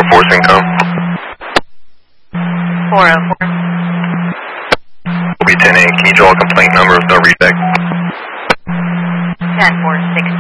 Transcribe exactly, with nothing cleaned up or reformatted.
four Syncom. four oh four. Will be ten eight. Can you draw a complaint number with no retake? ten four six